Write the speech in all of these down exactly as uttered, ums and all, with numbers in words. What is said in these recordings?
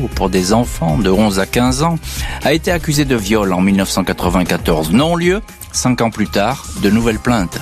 pour des enfants de onze à quinze ans, a été accusé de viol en dix-neuf cent quatre-vingt-quatorze. Non-lieu, cinq ans plus tard, de nouvelles plaintes.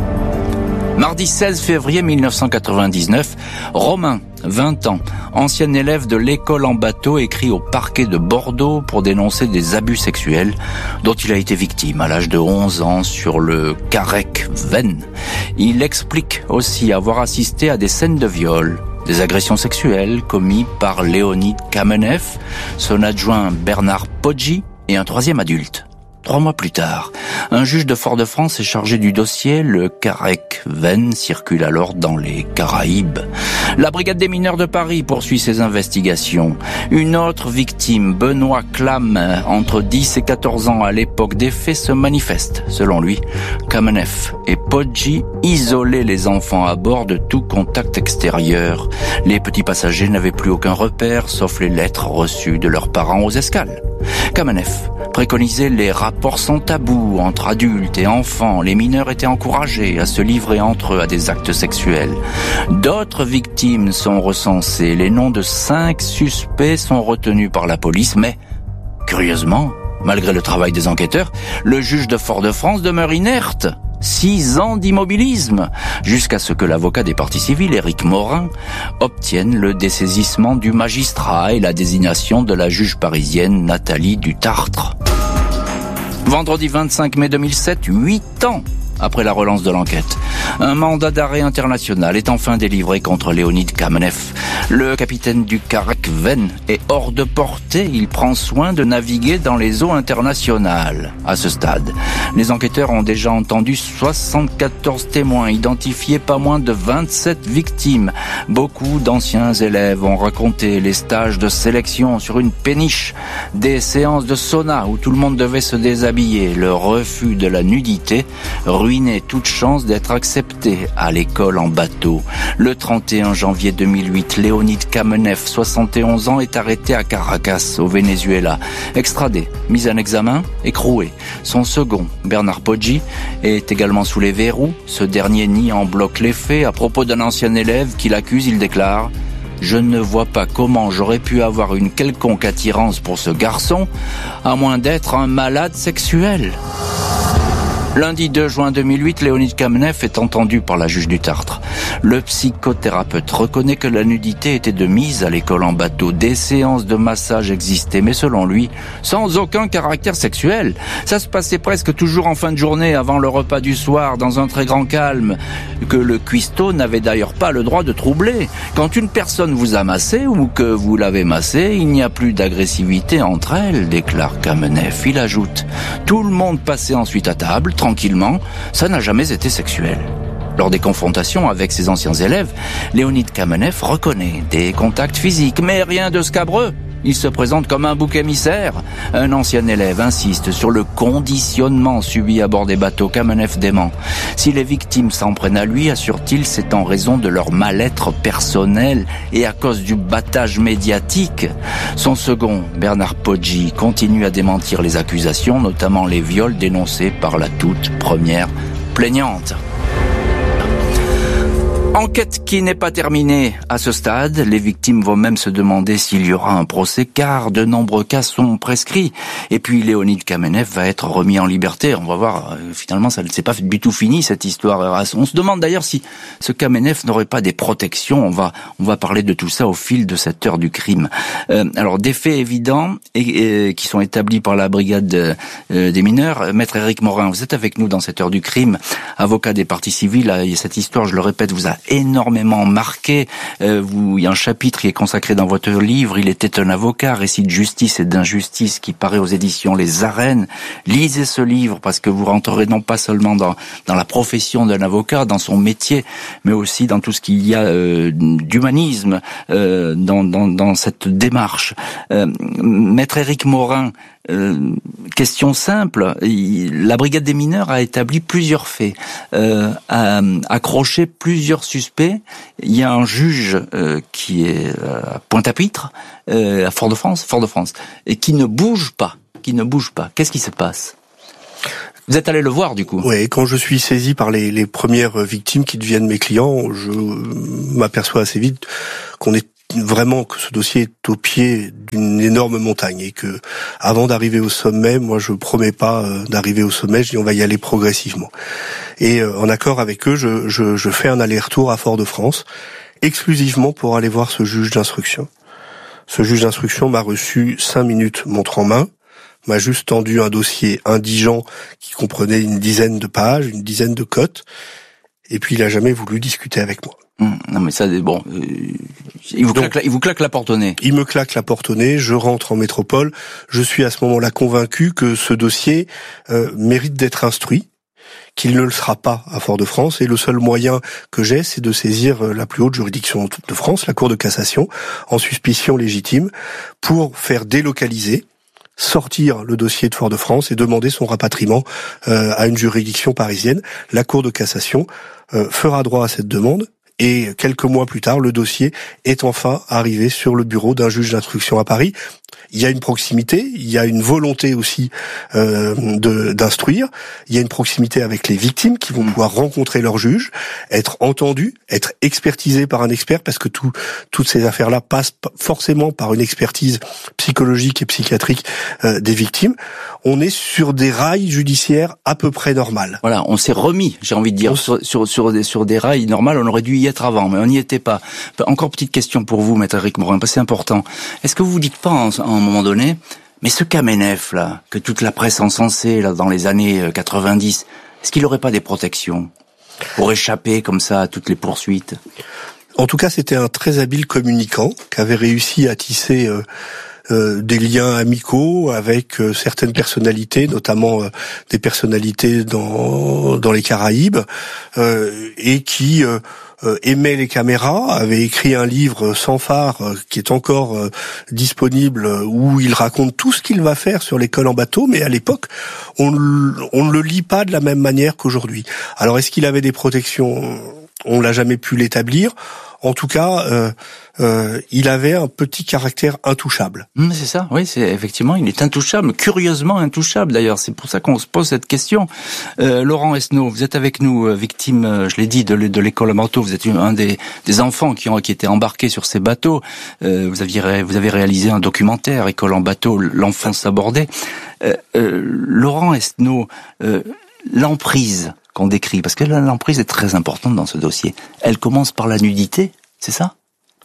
Mardi seize février mille neuf cent quatre-vingt-dix-neuf, Romain, vingt ans, ancien élève de l'école en bateau, écrit au parquet de Bordeaux pour dénoncer des abus sexuels dont il a été victime à l'âge de onze ans sur le Carrec Vennes. Il explique aussi avoir assisté à des scènes de viol, des agressions sexuelles commises par Léonide Kamenev, son adjoint Bernard Poggi et un troisième adulte. Trois mois plus tard, un juge de Fort-de-France est chargé du dossier. Le Carrec Vennes circule alors dans les Caraïbes. La brigade des mineurs de Paris poursuit ses investigations. Une autre victime, Benoît Clam, entre dix et quatorze ans à l'époque des faits, se manifeste. Selon lui, Kamenev et Poggi isolaient les enfants à bord de tout contact extérieur. Les petits passagers n'avaient plus aucun repère, sauf les lettres reçues de leurs parents aux escales. Kamenev préconisait les rapports sans tabou entre adultes et enfants. Les mineurs étaient encouragés à se livrer entre eux à des actes sexuels. D'autres victimes sont recensées. Les noms de cinq suspects sont retenus par la police, mais, curieusement, malgré le travail des enquêteurs, le juge de Fort-de-France demeure inerte. Six ans d'immobilisme, jusqu'à ce que l'avocat des parties civiles, Éric Morin, obtienne le dessaisissement du magistrat et la désignation de la juge parisienne Nathalie Dutartre. Vendredi vingt-cinq mai deux mille sept, huit ans après la relance de l'enquête, un mandat d'arrêt international est enfin délivré contre Léonide Kamenev. Le capitaine du Carrec Vennes est hors de portée. Il prend soin de naviguer dans les eaux internationales. À ce stade, les enquêteurs ont déjà entendu soixante-quatorze témoins, identifié pas moins de vingt-sept victimes. Beaucoup d'anciens élèves ont raconté les stages de sélection sur une péniche, des séances de sauna où tout le monde devait se déshabiller, le refus de la nudité ruinait toute chance d'être accepté à l'école en bateau. Le trente et un janvier deux mille huit, Léonide Kamenev, soixante et onze ans, est arrêté à Caracas, au Venezuela. Extradé, mis en examen, écroué. Son second, Bernard Poggi, est également sous les verrous. Ce dernier nie en bloc les faits. À propos d'un ancien élève qui l'accuse, il déclare « Je ne vois pas comment j'aurais pu avoir une quelconque attirance pour ce garçon, à moins d'être un malade sexuel. » Lundi deux juin deux mille huit, Léonide Kamenev est entendu par la juge Dutartre. Le psychothérapeute reconnaît que la nudité était de mise à l'école en bateau. Des séances de massage existaient, mais selon lui, sans aucun caractère sexuel. Ça se passait presque toujours en fin de journée, avant le repas du soir, dans un très grand calme, que le cuistot n'avait d'ailleurs pas le droit de troubler. Quand une personne vous a massé ou que vous l'avez massé, il n'y a plus d'agressivité entre elles, déclare Kamenev. Il ajoute « Tout le monde passait ensuite à table, tranquillement, ça n'a jamais été sexuel. » Lors des confrontations avec ses anciens élèves, Léonide Kamenev reconnaît des contacts physiques, mais rien de scabreux. Il se présente comme un bouc émissaire. Un ancien élève insiste sur le conditionnement subi à bord des bateaux. Kamenev dément. Si les victimes s'en prennent à lui, assure-t-il, c'est en raison de leur mal-être personnel et à cause du battage médiatique. Son second, Bernard Poggi, continue à démentir les accusations, notamment les viols dénoncés par la toute première plaignante. Enquête qui n'est pas terminée à ce stade. Les victimes vont même se demander s'il y aura un procès, car de nombreux cas sont prescrits. Et puis Léonide Kamenev va être remis en liberté. On va voir, finalement, ça c'est pas du tout fini cette histoire. On se demande d'ailleurs si ce Kamenev n'aurait pas des protections. On va on va parler de tout ça au fil de cette heure du crime. Euh, alors des faits évidents et, et qui sont établis par la brigade euh, des mineurs. Maître Éric Morin, vous êtes avec nous dans cette heure du crime, avocat des parties civiles. Et cette histoire, je le répète, vous a énormément marqué. Euh, vous, il y a un chapitre qui est consacré dans votre livre. Il était un avocat, récit de justice et d'injustice, qui paraît aux éditions Les Arènes. Lisez ce livre parce que vous rentrerez non pas seulement dans dans la profession d'un avocat, dans son métier, mais aussi dans tout ce qu'il y a euh, d'humanisme euh, dans, dans dans cette démarche. Euh, Maître Éric Morin, Euh, question simple, la brigade des mineurs a établi plusieurs faits, euh, a accroché plusieurs suspects. Il y a un juge euh, qui est à Pointe-à-Pitre, euh, à Fort-de-France, Fort-de-France, et qui ne bouge pas, qui ne bouge pas. Qu'est-ce qui se passe ? Vous êtes allé le voir du coup ? Oui, quand je suis saisi par les, les premières victimes qui deviennent mes clients, je m'aperçois assez vite qu'on est vraiment que ce dossier est au pied d'une énorme montagne et que avant d'arriver au sommet, moi je promets pas euh, d'arriver au sommet, je dis on va y aller progressivement. Et euh, en accord avec eux, je, je, je fais un aller-retour à Fort-de-France exclusivement pour aller voir ce juge d'instruction. Ce juge d'instruction m'a reçu cinq minutes montre en main, m'a juste tendu un dossier indigent qui comprenait une dizaine de pages, une dizaine de cotes, et puis il a jamais voulu discuter avec moi. Mmh, non mais ça, bon, euh, il, vous Donc, claque la, il vous claque la porte au nez. Il me claque la porte au nez, je rentre en métropole, je suis à ce moment-là convaincu que ce dossier euh, mérite d'être instruit, qu'il ne le sera pas à Fort-de-France, et le seul moyen que j'ai, c'est de saisir la plus haute juridiction de France, la Cour de cassation, en suspicion légitime, pour faire délocaliser, sortir le dossier de Fort-de-France et demander son rapatriement euh, à une juridiction parisienne. La Cour de cassation euh, fera droit à cette demande, et quelques mois plus tard, le dossier est enfin arrivé sur le bureau d'un juge d'instruction à Paris. Il y a une proximité, il y a une volonté aussi euh, de, d'instruire, il y a une proximité avec les victimes qui vont pouvoir rencontrer leur juge, être entendus, être expertisés par un expert, parce que tout, toutes ces affaires-là passent forcément par une expertise psychologique et psychiatrique euh, des victimes. On est sur des rails judiciaires à peu près normales. Voilà, on s'est remis, j'ai envie de dire, on... sur, sur, sur, des, sur des rails normales, on aurait dû y être avant, mais on n'y était pas. Encore petite question pour vous, maître Éric Morin, parce que c'est important. Est-ce que vous vous dites pas en, en un moment donné, mais ce Kamenev là, que toute la presse encensait là dans les années quatre-vingt-dix, est-ce qu'il n'aurait pas des protections pour échapper comme ça à toutes les poursuites? En tout cas, c'était un très habile communicant qui avait réussi à tisser euh, euh, des liens amicaux avec euh, certaines personnalités, notamment euh, des personnalités dans dans les Caraïbes, euh, et qui euh, Euh, aimait les caméras, avait écrit un livre sans phare euh, qui est encore euh, disponible, euh, où il raconte tout ce qu'il va faire sur l'école en bateau, mais à l'époque, on, on ne le lit pas de la même manière qu'aujourd'hui. Alors, est-ce qu'il avait des protections ? On l'a jamais pu l'établir. En tout cas, euh, euh, il avait un petit caractère intouchable. Mmh, c'est ça, oui, c'est effectivement, il est intouchable, curieusement intouchable d'ailleurs. C'est pour ça qu'on se pose cette question. Euh, Laurent Esnault, vous êtes avec nous, euh, victime, euh, je l'ai dit, de, de l'école en bateau. Vous êtes un des, des enfants qui ont qui étaient embarqués sur ces bateaux. Euh, vous aviez vous avez réalisé un documentaire, École en bateau, l'enfance abordée. Euh, euh, Laurent Esnault, euh, l'emprise qu'on décrit, parce que l'emprise est très importante dans ce dossier. Elle commence par la nudité, c'est ça ?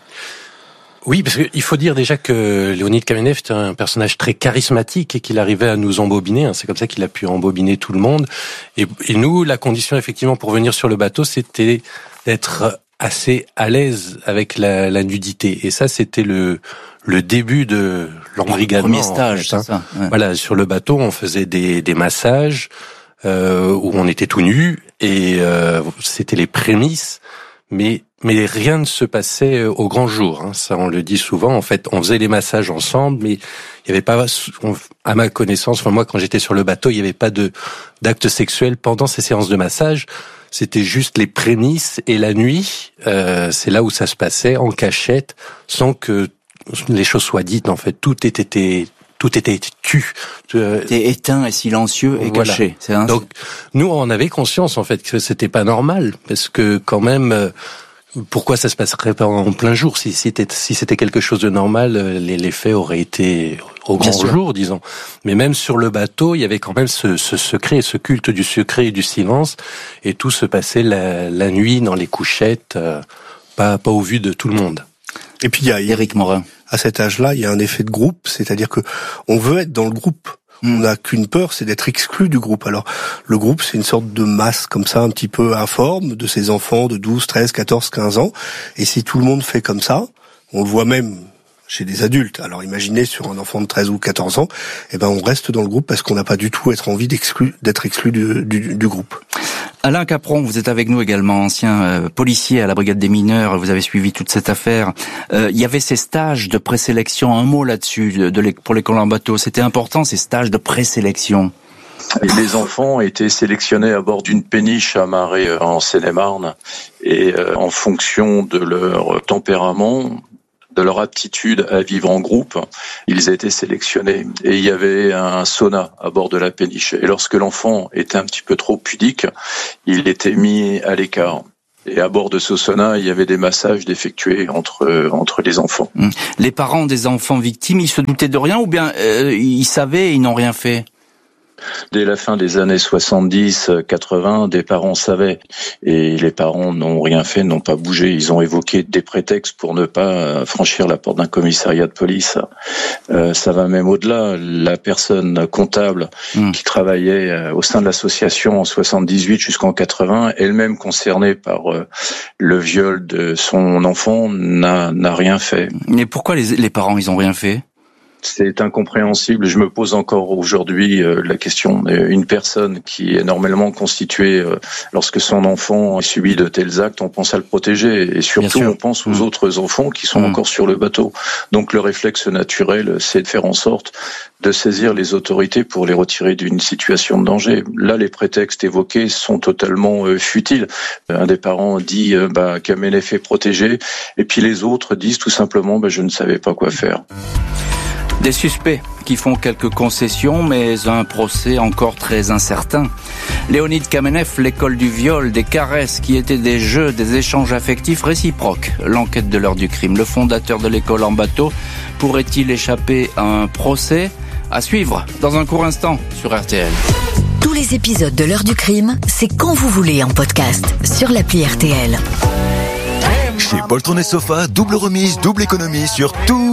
Oui, parce qu'il faut dire déjà que Léonid Kamenev était un personnage très charismatique et qu'il arrivait à nous embobiner. C'est comme ça qu'il a pu embobiner tout le monde. Et, et nous, la condition effectivement pour venir sur le bateau, c'était d'être assez à l'aise avec la, la nudité. Et ça, c'était le le début de l'embrigadement. Premier stage, en fait, hein. C'est ça. Ouais. Voilà, sur le bateau, on faisait des, des massages euh, où on était tout nus et euh, c'était les prémices. Mais mais rien ne se passait au grand jour. Hein. Ça, on le dit souvent. En fait, on faisait les massages ensemble, mais il y avait pas, à ma connaissance, enfin moi, quand j'étais sur le bateau, il y avait pas de d'actes sexuels pendant ces séances de massage. C'était juste les prémices et la nuit. Euh, c'est là où ça se passait en cachette, sans que les choses soient dites. En fait, tout était tout était tu. C'était éteint et silencieux et voilà. caché. C'est un... Donc nous, on avait conscience en fait que c'était pas normal, parce que quand même. Pourquoi ça se passerait pas en plein jour? Si c'était si c'était quelque chose de normal, les, les faits auraient été au grand jour, disons. Mais même sur le bateau, il y avait quand même ce, ce secret, ce culte du secret et du silence, et tout se passait la, la nuit dans les couchettes, euh, pas pas au vu de tout le monde. Et puis il y a Éric Morin. À cet âge-là, il y a un effet de groupe, c'est-à-dire que on veut être dans le groupe. On n'a qu'une peur, c'est d'être exclu du groupe. Alors, le groupe, c'est une sorte de masse comme ça, un petit peu informe, de ces enfants de douze, treize, quatorze, quinze ans. Et si tout le monde fait comme ça, on le voit même chez des adultes. Alors, imaginez sur un enfant de treize ou quatorze ans, eh ben, on reste dans le groupe parce qu'on n'a pas du tout être envie d'exclu, d'être exclu du, du, du groupe. Alain Capron, vous êtes avec nous également, ancien euh, policier à la brigade des mineurs, vous avez suivi toute cette affaire. Euh, il y avait ces stages de présélection, un mot là-dessus de, de pour l'école en bateau, c'était important ces stages de présélection. Les enfants étaient sélectionnés à bord d'une péniche amarrée en Seine-et-Marne et euh, en fonction de leur tempérament, de leur aptitude à vivre en groupe, ils étaient sélectionnés. Et il y avait un sauna à bord de la péniche. Et lorsque l'enfant était un petit peu trop pudique, il était mis à l'écart. Et à bord de ce sauna, il y avait des massages d'effectuer entre entre les enfants. Les parents des enfants victimes, ils se doutaient de rien ou bien euh, ils savaient et ils n'ont rien fait? Dès la fin des années soixante-dix quatre-vingts, des parents savaient et les parents n'ont rien fait, n'ont pas bougé. Ils ont évoqué des prétextes pour ne pas franchir la porte d'un commissariat de police. Euh, ça va même au-delà. La personne comptable mmh. qui travaillait au sein de l'association en soixante-dix-huit jusqu'en quatre-vingts, elle-même concernée par euh, le viol de son enfant, n'a, n'a rien fait. Mais pourquoi les, les parents, ils ont rien fait? C'est incompréhensible. Je me pose encore aujourd'hui euh, la question. Une personne qui est normalement constituée, euh, lorsque son enfant subit de tels actes, on pense à le protéger. Et surtout, on pense aux mmh. autres enfants qui sont mmh. encore sur le bateau. Donc le réflexe naturel, c'est de faire en sorte de saisir les autorités pour les retirer d'une situation de danger. Là, les prétextes évoqués sont totalement euh, futiles. Un des parents dit euh, bah, Kamenev est protégé, et puis les autres disent tout simplement bah, je ne savais pas quoi faire. Des suspects qui font quelques concessions, mais un procès encore très incertain. Leonid Kamenev, l'école du viol, des caresses qui étaient des jeux, des échanges affectifs réciproques. L'enquête de l'heure du crime. Le fondateur de l'école en bateau pourrait-il échapper à un procès? À suivre dans un court instant sur R T L. Tous les épisodes de l'heure du crime, c'est quand vous voulez en podcast sur l'appli R T L. Chez Poltron et Sofa, double remise, double économie sur tout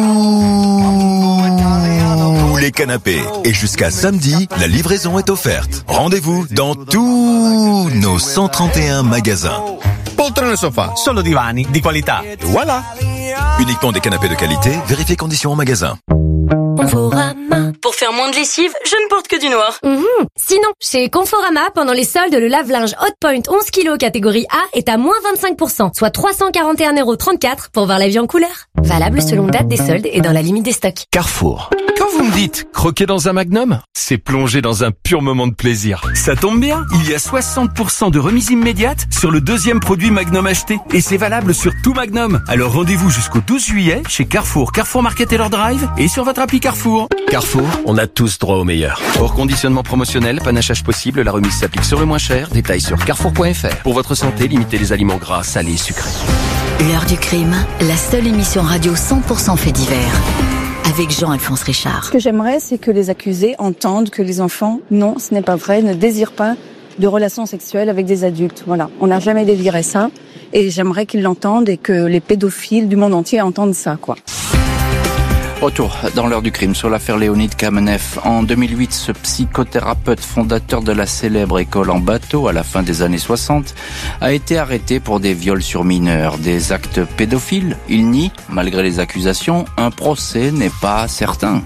les canapés. Et jusqu'à samedi, la livraison est offerte. Rendez-vous dans tous nos cent trente et un magasins. Poltrone e Sofa, solo divani di qualità. Et voilà. Uniquement des canapés de qualité, vérifiez conditions en magasin. Conforama. Pour faire moins de lessive, je ne porte que du noir. Mmh. Sinon, chez Conforama, pendant les soldes, le lave-linge Hotpoint onze kilos catégorie A est à moins vingt-cinq pour cent, soit trois cent quarante et un euros trente-quatre pour voir la vie en couleur. Valable selon date des soldes et dans la limite des stocks. Carrefour. Quand vous me dites croquer dans un Magnum, c'est plonger dans un pur moment de plaisir. Ça tombe bien, il y a soixante pour cent de remise immédiate sur le deuxième produit Magnum acheté. Et c'est valable sur tout Magnum. Alors rendez-vous jusqu'au douze juillet chez Carrefour, Carrefour Market et leur Drive et sur votre appli Carrefour. Carrefour, on a tous droit au meilleur. Hors conditionnement promotionnel, panachage possible, la remise s'applique sur le moins cher. Détails sur carrefour point f r. Pour votre santé, limitez les aliments gras, salés, sucrés. L'heure du crime, la seule émission radio cent pour cent fait divers. Avec Jean-Alphonse Richard. Ce que j'aimerais, c'est que les accusés entendent que les enfants, non, ce n'est pas vrai, ne désirent pas de relations sexuelles avec des adultes. Voilà, on n'a jamais désiré ça, et j'aimerais qu'ils l'entendent et que les pédophiles du monde entier entendent ça, quoi. Retour dans l'heure du crime sur l'affaire Leonid Kamenev. En deux mille huit, ce psychothérapeute fondateur de la célèbre école en bateau à la fin des années soixante a été arrêté pour des viols sur mineurs, des actes pédophiles. Il nie, malgré les accusations, un procès n'est pas certain.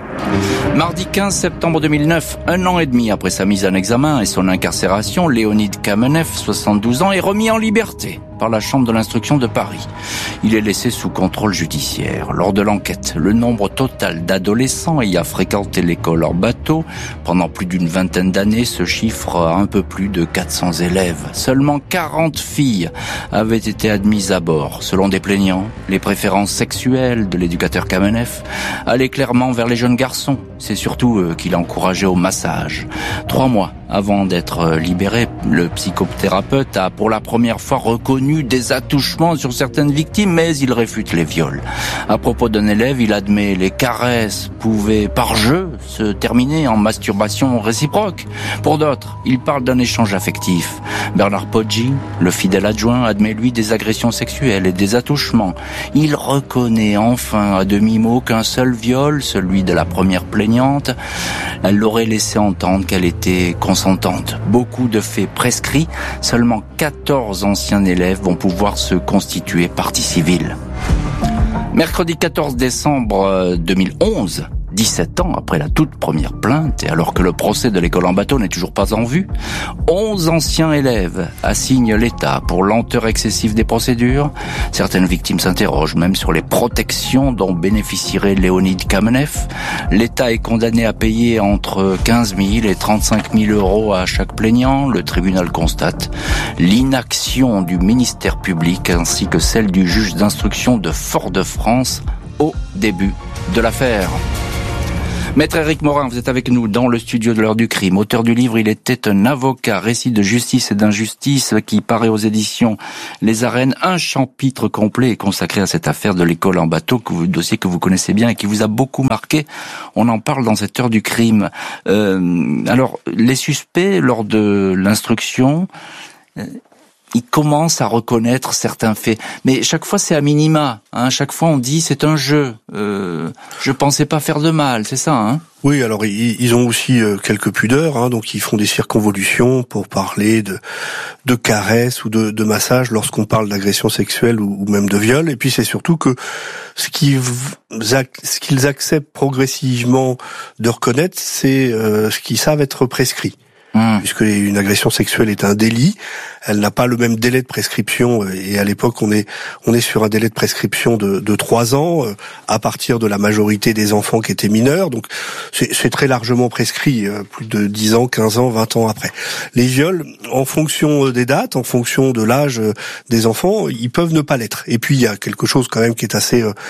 Mardi quinze septembre deux mille neuf, un an et demi après sa mise en examen et son incarcération, Leonid Kamenev, soixante-douze ans, est remis en liberté par la Chambre de l'instruction de Paris. Il est laissé sous contrôle judiciaire. Lors de l'enquête, le nombre total d'adolescents ayant fréquenté l'école en bateau pendant plus d'une vingtaine d'années se chiffre à un peu plus de quatre cents élèves. Seulement quarante filles avaient été admises à bord. Selon des plaignants, les préférences sexuelles de l'éducateur Kamenev allaient clairement vers les jeunes garçons. C'est surtout eux qu'il encourageait au massage. Trois mois avant d'être libéré, le psychothérapeute a pour la première fois reconnu des attouchements sur certaines victimes, mais il réfute les viols. À propos d'un élève, il admet les caresses pouvaient, par jeu, se terminer en masturbation réciproque. Pour d'autres, il parle d'un échange affectif. Bernard Poggi, le fidèle adjoint, admet lui des agressions sexuelles et des attouchements. Il reconnaît enfin à demi-mot qu'un seul viol, celui de la première plaignante, elle l'aurait laissé entendre qu'elle était consentante. Beaucoup de faits prescrits, seulement quatorze anciens élèves vont pouvoir se constituer partie civile. Mercredi quatorze décembre deux mille onze, dix-sept ans après la toute première plainte, et alors que le procès de l'école en bateau n'est toujours pas en vue, onze anciens élèves assignent l'État pour lenteur excessive des procédures. Certaines victimes s'interrogent même sur les protections dont bénéficierait Leonid Kamenev. L'État est condamné à payer entre quinze mille et trente-cinq mille euros à chaque plaignant. Le tribunal constate l'inaction du ministère public ainsi que celle du juge d'instruction de Fort-de-France au début de l'affaire. Maître Éric Morin, vous êtes avec nous dans le studio de l'heure du crime. Auteur du livre « Il était un avocat », récit de justice et d'injustice qui paraît aux éditions Les Arènes. Un chapitre complet est consacré à cette affaire de l'école en bateau, que vous, dossier que vous connaissez bien et qui vous a beaucoup marqué. On en parle dans cette heure du crime. Euh, alors, les suspects, lors de l'instruction, euh, ils commencent à reconnaître certains faits. Mais chaque fois, c'est à minima. Hein. Chaque fois, on dit c'est un jeu. Euh, je pensais pas faire de mal, c'est ça, hein? Oui, alors ils, ils ont aussi quelques pudeurs, hein, donc ils font des circonvolutions pour parler de, de caresses ou de, de massages lorsqu'on parle d'agression sexuelle ou, ou même de viol. Et puis c'est surtout que ce qu'ils, ce qu'ils acceptent progressivement de reconnaître, c'est euh, ce qu'ils savent être prescrit. Mmh. Puisque une agression sexuelle est un délit, elle n'a pas le même délai de prescription, et à l'époque on est on est sur un délai de prescription de de trois ans à partir de la majorité des enfants qui étaient mineurs, donc c'est, c'est très largement prescrit, plus de dix ans, quinze ans, vingt ans après. Les viols, en fonction des dates, en fonction de l'âge des enfants, ils peuvent ne pas l'être. Et puis il y a quelque chose quand même qui est assez euh,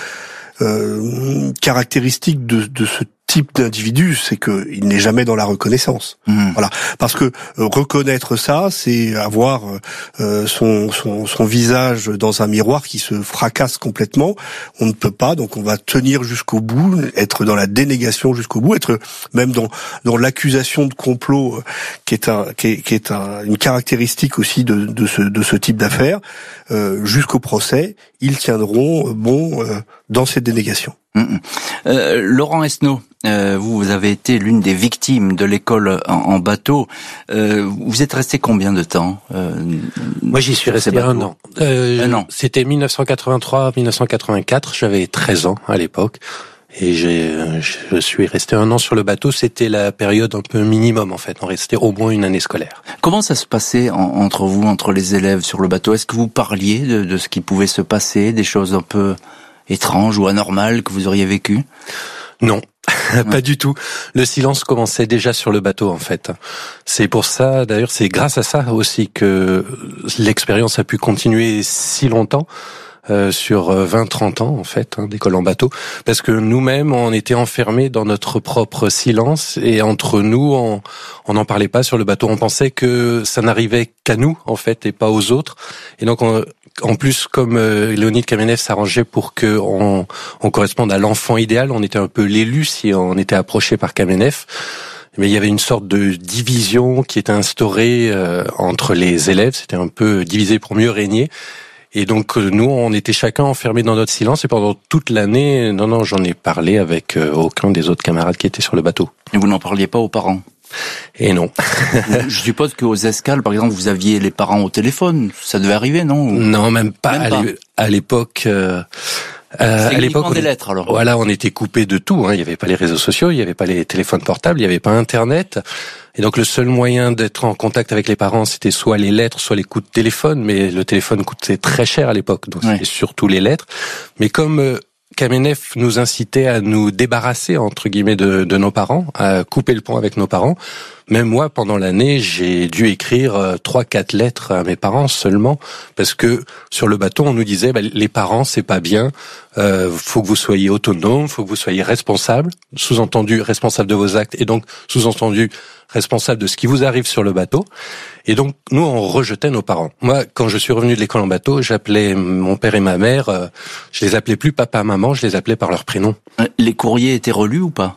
euh, caractéristique de de ce type d'individu, c'est que il n'est jamais dans la reconnaissance. Mmh. Voilà, parce que euh, reconnaître ça, c'est avoir euh, son, son son visage dans un miroir qui se fracasse complètement. On ne peut pas, donc on va tenir jusqu'au bout, être dans la dénégation jusqu'au bout, être même dans dans l'accusation de complot, euh, qui est un qui est, qui est un, une caractéristique aussi de de ce de ce type d'affaires, euh, jusqu'au procès. Ils tiendront bon euh, dans cette dénégation. Mmh. Euh, Laurent Esnault, euh, vous, vous avez été l'une des victimes de l'école en, en bateau. Euh, vous êtes resté combien de temps euh, Moi, j'y suis resté un an. Euh, un an. C'était dix-neuf cent quatre-vingt-trois dix-neuf cent quatre-vingt-quatre. J'avais treize ans à l'époque. Et j'ai, je suis resté un an sur le bateau. C'était la période un peu minimum, en fait. On restait au moins une année scolaire. Comment ça se passait en, entre vous, entre les élèves sur le bateau? Est-ce que vous parliez de, de ce qui pouvait se passer, des choses un peu étranges ou anormales que vous auriez vécues? Non, pas du tout. Le silence commençait déjà sur le bateau, en fait. C'est pour ça, d'ailleurs, c'est grâce à ça aussi que l'expérience a pu continuer si longtemps. Euh, sur vingt trente ans en fait, hein, d'école en bateau, parce que nous-mêmes on était enfermés dans notre propre silence et entre nous on on n'en parlait pas sur le bateau. On pensait que ça n'arrivait qu'à nous en fait et pas aux autres. Et donc on, en plus comme euh, Léonide Kamenev s'arrangeait pour que on, on corresponde à l'enfant idéal, on était un peu l'élu si on était approché par Kamenev. Mais il y avait une sorte de division qui était instaurée euh, entre les élèves. C'était un peu divisé pour mieux régner. Et donc nous, on était chacun enfermés dans notre silence et pendant toute l'année, non, non, j'en ai parlé avec euh, aucun des autres camarades qui étaient sur le bateau. Et vous n'en parliez pas aux parents? Et non. Je suppose qu'aux escales, par exemple, vous aviez les parents au téléphone. Ça devait arriver, non? Non, même pas. Même pas. À l'époque... Euh Euh, c'est à l'époque, on, des lettres, alors. Voilà, on était coupé de tout. Hein. Il n'y avait pas les réseaux sociaux, il n'y avait pas les téléphones portables, il n'y avait pas Internet. Et donc, le seul moyen d'être en contact avec les parents, c'était soit les lettres, soit les coups de téléphone. Mais le téléphone coûtait très cher à l'époque, donc ouais. C'était surtout les lettres. Mais comme euh, Kamenev nous incitait à nous débarrasser, entre guillemets, de, de nos parents, à couper le pont avec nos parents, même moi, pendant l'année, j'ai dû écrire trois, quatre lettres à mes parents seulement, parce que sur le bateau, on nous disait, bah, les parents, c'est pas bien, euh, faut que vous soyez autonome, faut que vous soyez responsable, sous-entendu responsable de vos actes, et donc sous-entendu responsable de ce qui vous arrive sur le bateau. Et donc, nous, on rejetait nos parents. Moi, quand je suis revenu de l'école en bateau, j'appelais mon père et ma mère, euh, je les appelais plus papa, maman, je les appelais par leur prénom. Les courriers étaient relus ou pas?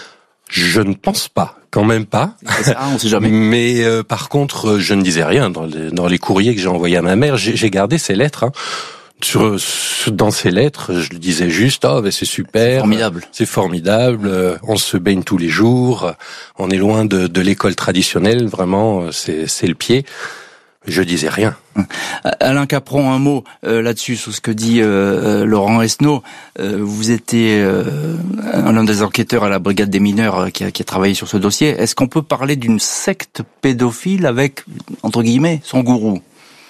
Je ne pense pas, quand même pas. Ça, on sait jamais. Mais euh, par contre, je ne disais rien dans les, dans les courriers que j'ai envoyés à ma mère. J'ai, j'ai gardé ces lettres. Hein. Sur, dans ces lettres, je le disais juste, oh, ben c'est super, c'est formidable, c'est formidable. Euh, on se baigne tous les jours. On est loin de, de l'école traditionnelle. Vraiment, c'est, c'est le pied. Je disais rien. Alain Capron, un mot euh, là-dessus sur ce que dit euh, euh, Laurent Esnault. Euh, vous étiez euh, l'un des enquêteurs à la brigade des mineurs euh, qui, a, qui a travaillé sur ce dossier. Est-ce qu'on peut parler d'une secte pédophile avec, entre guillemets, son gourou?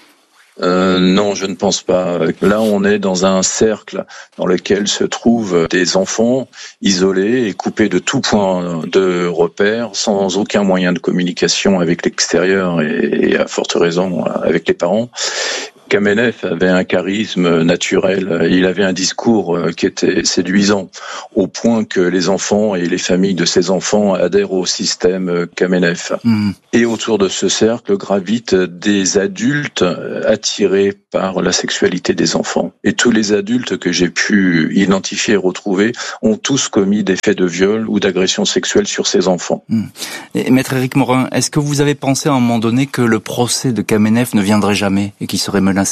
Euh, non, je ne pense pas. Là, on est dans un cercle dans lequel se trouvent des enfants isolés et coupés de tout point de repère, sans aucun moyen de communication avec l'extérieur et, et à forte raison avec les parents. Kamenev avait un charisme naturel, il avait un discours qui était séduisant, au point que les enfants et les familles de ces enfants adhèrent au système Kamenev. Mmh. Et autour de ce cercle gravitent des adultes attirés par la sexualité des enfants. Et tous les adultes que j'ai pu identifier et retrouver ont tous commis des faits de viol ou d'agression sexuelle sur ces enfants. Mmh. Et Maître Éric Morin, est-ce que vous avez pensé à un moment donné que le procès de Kamenev ne viendrait jamais et qu'il serait menacé?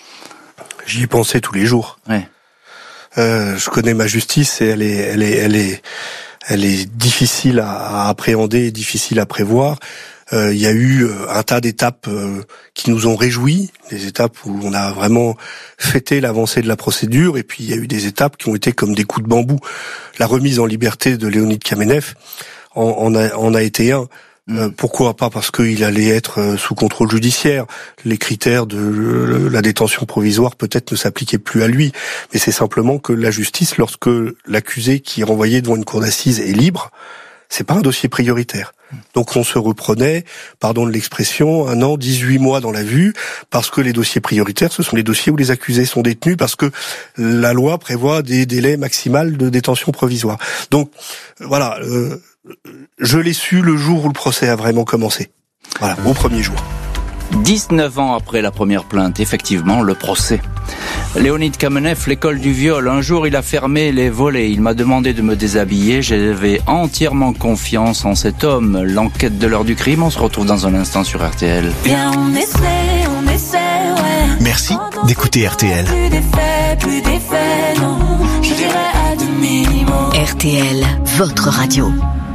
J'y ai pensé tous les jours. Ouais. Euh, je connais ma justice et elle est, elle est, elle est, elle est difficile à, à appréhender, difficile à prévoir. Euh, il y a eu un tas d'étapes euh, qui nous ont réjouis, des étapes où on a vraiment fêté l'avancée de la procédure, et puis il y a eu des étapes qui ont été comme des coups de bambou. La remise en liberté de Leonid Kamenev en, en, a, en a été un. Euh, pourquoi pas? Parce qu'il allait être sous contrôle judiciaire. Les critères de la détention provisoire peut-être ne s'appliquaient plus à lui. Mais c'est simplement que la justice, lorsque l'accusé qui est renvoyé devant une cour d'assises est libre, c'est pas un dossier prioritaire. Donc on se reprenait, pardon de l'expression, un an, dix-huit mois dans la vue, parce que les dossiers prioritaires, ce sont les dossiers où les accusés sont détenus, parce que la loi prévoit des délais maximaux de détention provisoire. Donc voilà, euh, je l'ai su le jour où le procès a vraiment commencé. Voilà, au premier jour. dix-neuf ans après la première plainte, effectivement, le procès. Leonid Kamenev, l'école du viol. Un jour, il a fermé les volets. Il m'a demandé de me déshabiller. J'avais entièrement confiance en cet homme. L'enquête de l'heure du crime, on se retrouve dans un instant sur R T L. Bien, on essaie, on essaie, ouais. Merci d'écouter R T L. Plus d'effets, plus d'effets, non. Je dirais à demi-mot. R T L, votre radio.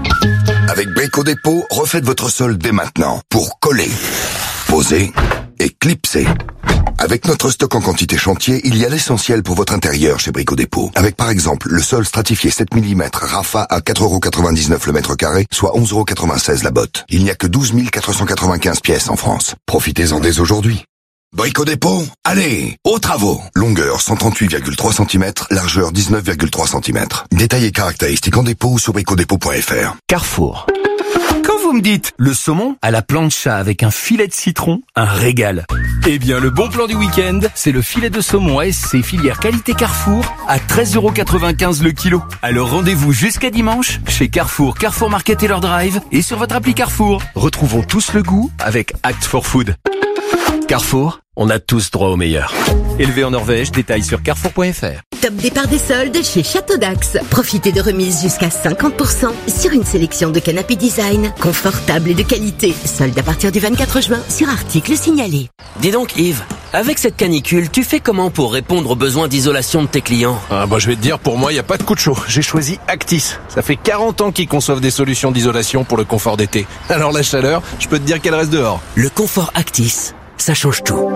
Avec Brico Dépôt, refaites votre sol dès maintenant pour coller, poser et clipser. Avec notre stock en quantité chantier, il y a l'essentiel pour votre intérieur chez Brico Dépôt. Avec par exemple le sol stratifié sept millimètres Rafa à quatre euros quatre-vingt-dix-neuf le mètre carré, soit onze euros quatre-vingt-seize la botte. Il n'y a que douze mille quatre cent quatre-vingt-quinze pièces en France. Profitez-en dès aujourd'hui. Brico Dépôt, allez, aux travaux. Longueur cent trente-huit virgule trois centimètres, largeur dix-neuf virgule trois centimètres. Détails et caractéristiques en dépôt ou sur bricodépôt point f r. Carrefour. Quand vous me dites le saumon à la plancha avec un filet de citron, un régal. Eh bien, le bon plan du week-end, c'est le filet de saumon A S C filière qualité Carrefour à treize euros quatre-vingt-quinze le kilo. Alors rendez-vous jusqu'à dimanche chez Carrefour, Carrefour Market Taylor Drive et sur votre appli Carrefour. Retrouvons tous le goût avec Act for Food. Carrefour, on a tous droit au meilleur. Élevé en Norvège, détails sur carrefour point f r. Top départ des soldes chez Château d'Axe. Profitez de remises jusqu'à cinquante pour cent sur une sélection de canapés design, confortables et de qualité. Soldes à partir du vingt-quatre juin sur articles signalés. Dis donc Yves, avec cette canicule, tu fais comment pour répondre aux besoins d'isolation de tes clients? Ah bah je vais te dire, pour moi, il n'y a pas de coup de chaud. J'ai choisi Actis. Ça fait quarante ans qu'ils conçoivent des solutions d'isolation pour le confort d'été. Alors la chaleur, je peux te dire qu'elle reste dehors. Le confort Actis, ça change tout.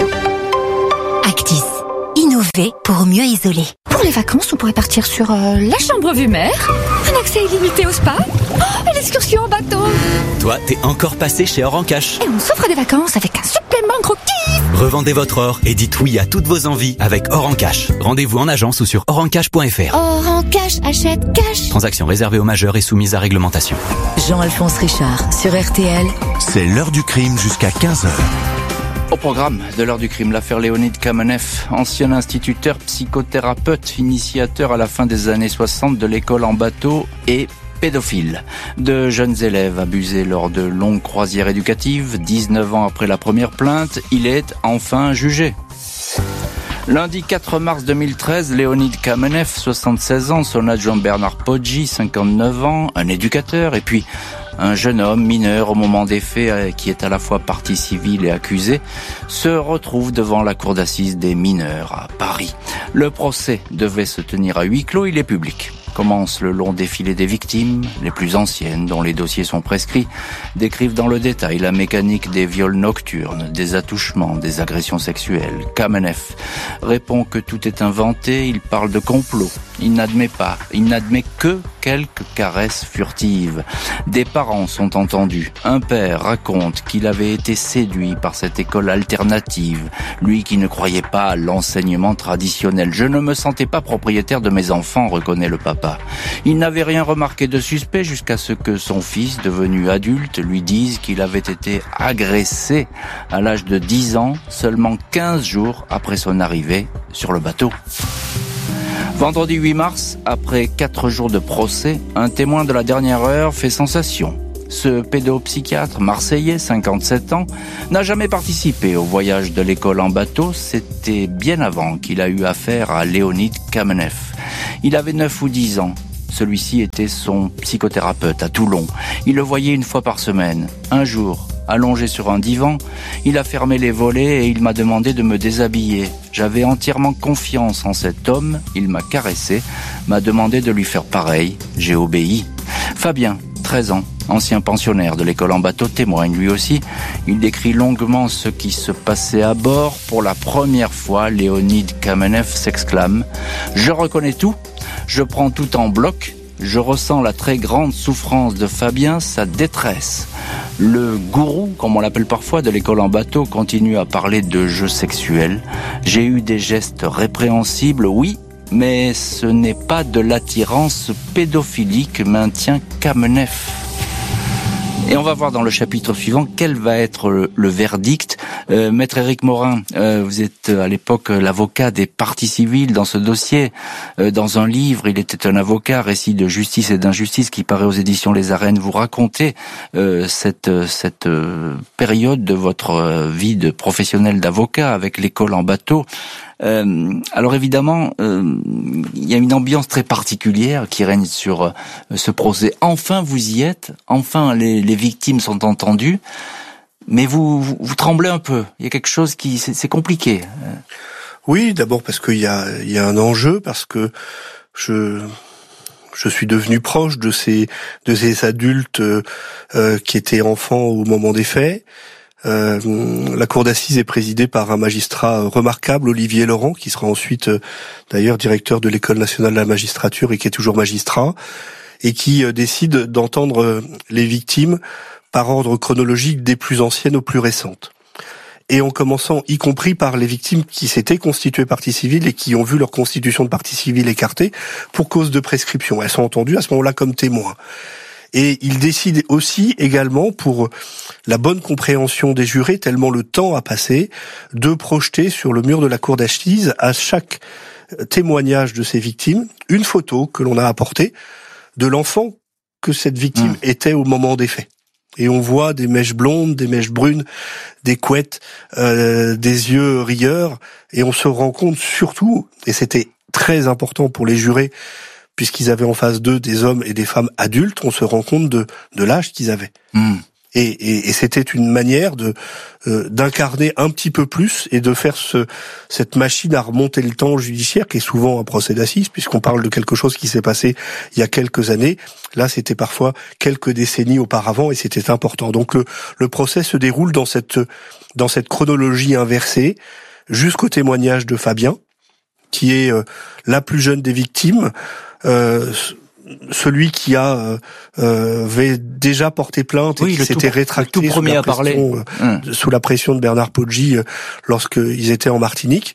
Actis, innover pour mieux isoler. Pour les vacances, on pourrait partir sur euh, la chambre vue mer, un accès illimité au spa, oh, l'excursion en bateau. Toi, t'es encore passé chez Or en Cash. Et on s'offre des vacances avec un supplément gros kiff. Revendez votre or et dites oui à toutes vos envies avec Or en Cash. Rendez-vous en agence ou sur or en cash point f r. Or en Cash, achète cash. Transaction réservée aux majeurs et soumise à réglementation. Jean-Alphonse Richard sur R T L. C'est l'heure du crime jusqu'à quinze heures. Au programme de l'heure du crime, l'affaire Leonid Kamenev, ancien instituteur, psychothérapeute, initiateur à la fin des années soixante de l'école en bateau et pédophile. De jeunes élèves abusés lors de longues croisières éducatives. dix-neuf ans après la première plainte, il est enfin jugé. Lundi quatre mars deux mille treize, Leonid Kamenev, soixante-seize ans, son adjoint Bernard Poggi, cinquante-neuf ans, un éducateur, et puis un jeune homme mineur au moment des faits qui est à la fois partie civile et accusé, se retrouve devant la cour d'assises des mineurs à Paris. Le procès devait se tenir à huis clos, il est public. Commence le long défilé des victimes, les plus anciennes, dont les dossiers sont prescrits, décrivent dans le détail la mécanique des viols nocturnes, des attouchements, des agressions sexuelles. Kamenev répond que tout est inventé, il parle de complot. Il n'admet pas, il n'admet que quelques caresses furtives. Des parents sont entendus. Un père raconte qu'il avait été séduit par cette école alternative, lui qui ne croyait pas à l'enseignement traditionnel. Je ne me sentais pas propriétaire de mes enfants, reconnaît le papa. pas. Il n'avait rien remarqué de suspect jusqu'à ce que son fils, devenu adulte, lui dise qu'il avait été agressé à l'âge de dix ans, seulement quinze jours après son arrivée sur le bateau. Vendredi huit mars, après quatre jours de procès, un témoin de la dernière heure fait sensation. Ce pédopsychiatre marseillais, cinquante-sept ans, n'a jamais participé au voyage de l'école en bateau. C'était bien avant qu'il a eu affaire à Léonid Kamenev. Il avait neuf ou dix ans. Celui-ci était son psychothérapeute à Toulon. Il le voyait une fois par semaine. Un jour, allongé sur un divan, il a fermé les volets et il m'a demandé de me déshabiller. J'avais entièrement confiance en cet homme. Il m'a caressé, m'a demandé de lui faire pareil. J'ai obéi. Fabien, treize ans, ancien pensionnaire de l'école en bateau, témoigne lui aussi. Il décrit longuement ce qui se passait à bord. Pour la première fois, Léonid Kamenev s'exclame « Je reconnais tout, je prends tout en bloc, je ressens la très grande souffrance de Fabien, sa détresse. » Le gourou, comme on l'appelle parfois, de l'école en bateau, continue à parler de jeux sexuels. « J'ai eu des gestes répréhensibles, oui, mais ce n'est pas de l'attirance pédophilique, maintient Kamenev. » Et on va voir dans le chapitre suivant quel va être le, le verdict. Euh, Maître Éric Morin, euh, vous êtes à l'époque l'avocat des parties civiles dans ce dossier. Euh, dans un livre, il était un avocat, récit de justice et d'injustice, qui paraît aux éditions Les Arènes. Vous racontez euh, cette, cette euh, période de votre euh, vie de professionnel d'avocat avec l'école en bateau. Euh, alors évidemment, euh, il y a une ambiance très particulière qui règne sur euh, ce procès. Enfin, vous y êtes. Enfin, les, les victimes sont entendues. Mais vous, vous, vous tremblez un peu. Il y a quelque chose qui, c'est, c'est compliqué. Oui, d'abord parce qu'il y a, il y a un enjeu, parce que je, je suis devenu proche de ces, de ces adultes euh, qui étaient enfants au moment des faits. Euh, la cour d'assises est présidée par un magistrat remarquable, Olivier Laurent, qui sera ensuite euh, d'ailleurs directeur de l'École nationale de la magistrature et qui est toujours magistrat, et qui euh, décide d'entendre euh, les victimes par ordre chronologique des plus anciennes aux plus récentes. Et en commençant, y compris par les victimes qui s'étaient constituées partie civile et qui ont vu leur constitution de partie civile écartée pour cause de prescription. Elles sont entendues à ce moment-là comme témoins. Et il décide aussi également, pour la bonne compréhension des jurés, tellement le temps a passé, de projeter sur le mur de la cour d'assises, à chaque témoignage de ces victimes, une photo que l'on a apportée de l'enfant que cette victime mmh. était au moment des faits. Et on voit des mèches blondes, des mèches brunes, des couettes, euh, des yeux rieurs, et on se rend compte surtout, et c'était très important pour les jurés, puisqu'ils avaient en face d'eux des hommes et des femmes adultes, on se rend compte de, de l'âge qu'ils avaient. Mmh. Et, et, et c'était une manière de euh, d'incarner un petit peu plus et de faire ce, cette machine à remonter le temps judiciaire, qui est souvent un procès d'assises, puisqu'on parle de quelque chose qui s'est passé il y a quelques années. Là, c'était parfois quelques décennies auparavant, et c'était important. Donc le, le procès se déroule dans cette, dans cette chronologie inversée, jusqu'au témoignage de Fabien, qui est euh, la plus jeune des victimes, euh, celui qui a euh, avait déjà porté plainte oui, et qui s'était tout, rétracté tout sous, la pression, euh, hum. sous la pression de Bernard Poggi euh, lorsqu'ils étaient en Martinique.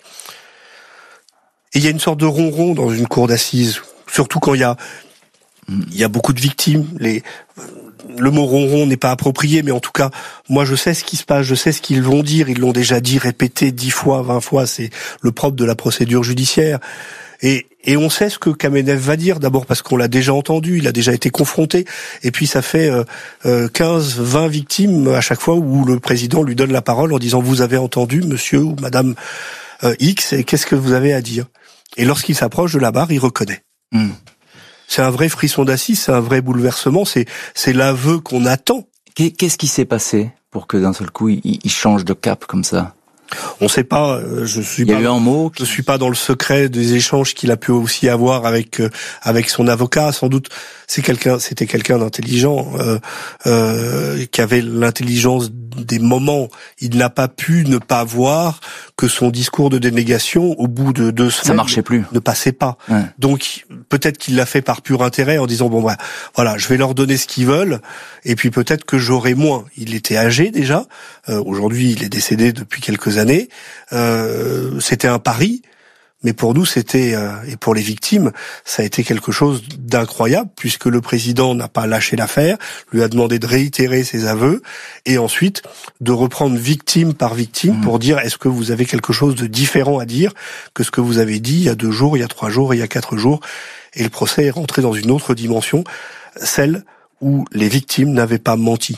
Et il y a une sorte de ronron dans une cour d'assises, surtout quand il y a hum. il y a beaucoup de victimes. Les le mot ronron n'est pas approprié, mais en tout cas, moi je sais ce qui se passe, je sais ce qu'ils vont dire, ils l'ont déjà dit, répété dix fois, vingt fois, c'est le propre de la procédure judiciaire. Et, et on sait ce que Kamenev va dire, d'abord parce qu'on l'a déjà entendu, il a déjà été confronté, et puis ça fait euh, euh, quinze, vingt victimes à chaque fois où le président lui donne la parole en disant « Vous avez entendu, monsieur ou madame euh, X, et qu'est-ce que vous avez à dire ?» Et lorsqu'il s'approche de la barre, il reconnaît. Mm. C'est un vrai frisson d'assises, c'est un vrai bouleversement, c'est, c'est l'aveu qu'on attend. Qu'est-ce qui s'est passé pour que d'un seul coup, il, il change de cap comme ça ? On sait pas, je suis Il y a pas, eu un mot qui... je suis pas dans le secret des échanges qu'il a pu aussi avoir avec euh, avec son avocat. Sans doute, c'est quelqu'un, c'était quelqu'un d'intelligent, euh, euh, qui avait l'intelligence des moments. Il n'a pas pu ne pas voir que son discours de dénégation, au bout de deux semaines, ça marchait plus, ne passait pas. Ouais. Donc peut-être qu'il l'a fait par pur intérêt en disant bon bah, voilà, je vais leur donner ce qu'ils veulent, et puis peut-être que j'aurai moins. Il était âgé déjà. Euh, aujourd'hui, il est décédé depuis quelques années. Euh, c'était un pari, Mais pour nous, c'était, euh, et pour les victimes, ça a été quelque chose d'incroyable, puisque le président n'a pas lâché l'affaire, lui a demandé de réitérer ses aveux, et ensuite de reprendre victime par victime mmh. pour dire est-ce que vous avez quelque chose de différent à dire que ce que vous avez dit il y a deux jours, il y a trois jours, il y a quatre jours. Et le procès est rentré dans une autre dimension, celle où les victimes n'avaient pas menti.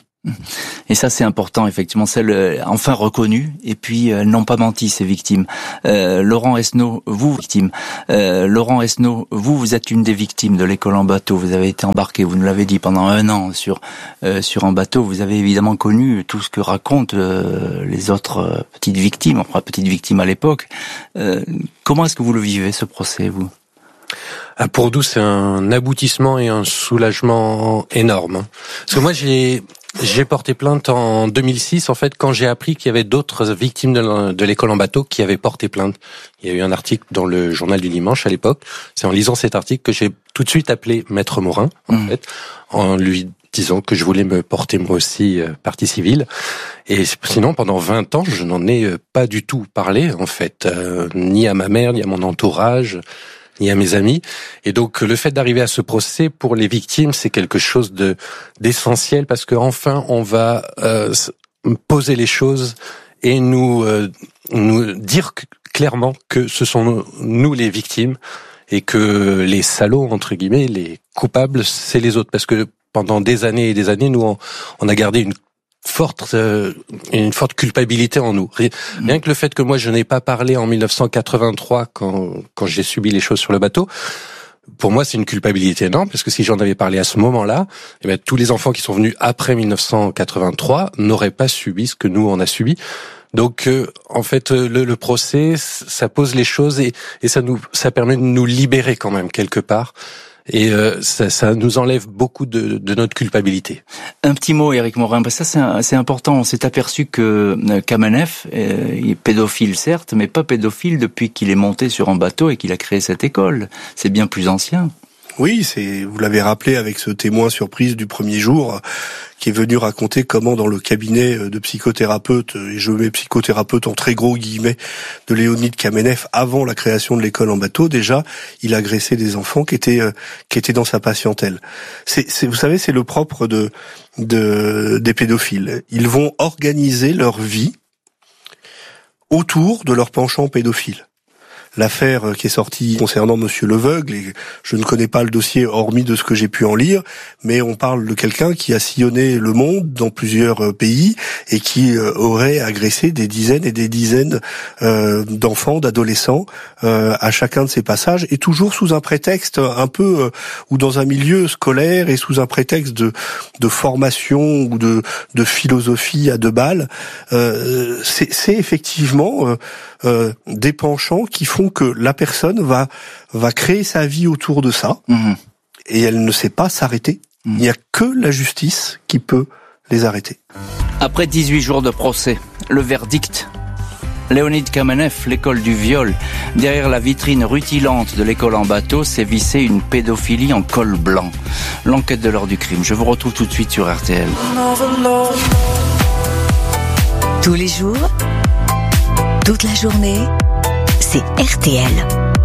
Et ça, c'est important, effectivement, celles enfin reconnues, et puis elles n'ont pas menti, ces victimes. Euh, Laurent Esnault, vous, victime. Euh, Laurent Esnault, vous, vous êtes une des victimes de l'école en bateau. Vous avez été embarqué, vous nous l'avez dit, pendant un an sur euh, sur un bateau. Vous avez évidemment connu tout ce que racontent euh, les autres euh, petites victimes, enfin petites victimes à l'époque. Euh, comment est-ce que vous le vivez, ce procès, vous ? Ah, pour nous, c'est un aboutissement et un soulagement énorme. Parce que moi, j'ai j'ai porté plainte en deux mille six, en fait, quand j'ai appris qu'il y avait d'autres victimes de, de l'école en bateau qui avaient porté plainte. Il y a eu un article dans le journal du dimanche à l'époque. C'est en lisant cet article que j'ai tout de suite appelé Maître Morin, en mmh. fait, en lui disant que je voulais me porter moi aussi euh, partie civile. Et sinon, pendant vingt ans, je n'en ai pas du tout parlé, en fait, euh, ni à ma mère, ni à mon entourage, ni à mes amis. Et donc, le fait d'arriver à ce procès pour les victimes, c'est quelque chose de d'essentiel, parce que enfin, on va euh, poser les choses et nous euh, nous dire clairement que ce sont nous les victimes et que les salauds, entre guillemets, les coupables, c'est les autres. Parce que pendant des années et des années, nous, on, on a gardé une forte euh, une forte culpabilité en nous. Rien que le fait que moi je n'ai pas parlé en dix-neuf cent quatre-vingt-trois quand quand j'ai subi les choses sur le bateau, pour moi c'est une culpabilité énorme, parce que si j'en avais parlé à ce moment-là, eh bien, tous les enfants qui sont venus après dix-neuf cent quatre-vingt-trois n'auraient pas subi ce que nous on a subi. Donc euh, en fait le, le procès, ça pose les choses et, et ça nous ça permet de nous libérer quand même quelque part. Et euh, ça, ça nous enlève beaucoup de, de notre culpabilité. Un petit mot, Éric Morin, parce que ça c'est, c'est important. On s'est aperçu que Kamenev euh, il est pédophile certes, mais pas pédophile depuis qu'il est monté sur un bateau et qu'il a créé cette école. C'est bien plus ancien. Oui, c'est, vous l'avez rappelé avec ce témoin surprise du premier jour, qui est venu raconter comment dans le cabinet de psychothérapeute, et je mets psychothérapeute en très gros guillemets, de Léonid Kamenev, avant la création de l'école en bateau, déjà, il agressait des enfants qui étaient, qui étaient dans sa patientèle. C'est, c'est, vous savez, c'est le propre de, de, des pédophiles. Ils vont organiser leur vie autour de leur penchant pédophile. L'affaire qui est sortie concernant Monsieur Leveugle, et je ne connais pas le dossier hormis de ce que j'ai pu en lire, mais on parle de quelqu'un qui a sillonné le monde dans plusieurs pays et qui aurait agressé des dizaines et des dizaines euh, d'enfants, d'adolescents euh, à chacun de ses passages, et toujours sous un prétexte un peu euh, ou dans un milieu scolaire et sous un prétexte de, de formation ou de, de philosophie à deux balles. Euh, c'est, c'est effectivement euh, euh, des penchants qui font que la personne va va créer sa vie autour de ça, mmh. et elle ne sait pas s'arrêter. Mmh. Il n'y a que la justice qui peut les arrêter. Après dix-huit jours de procès, le verdict. Léonid Kamenev, l'école du viol. Derrière la vitrine rutilante de l'école en bateau sévissait une pédophilie en col blanc. L'enquête de l'heure du crime. Je vous retrouve tout de suite sur R T L. Tous les jours, toute la journée, c'est R T L.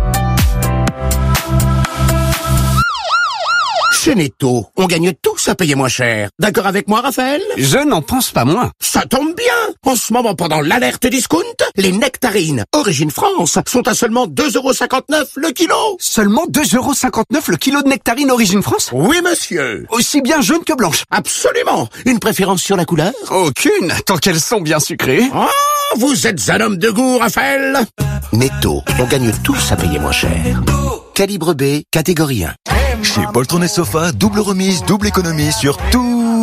Chez Netto, on gagne tous à payer moins cher. D'accord avec moi, Raphaël? Je n'en pense pas moins. Ça tombe bien. En ce moment, pendant l'alerte discount, les nectarines Origine France sont à seulement deux euros cinquante-neuf le kilo. Seulement deux euros cinquante-neuf le kilo de nectarines Origine France? Oui, monsieur. Aussi bien jaune que blanche? Absolument. Une préférence sur la couleur? Aucune, tant qu'elles sont bien sucrées. Oh, vous êtes un homme de goût, Raphaël. Netto, on gagne tous à payer moins cher. Calibre B, catégorie un. Chez Poltron et Sofa, double remise, double économie sur tous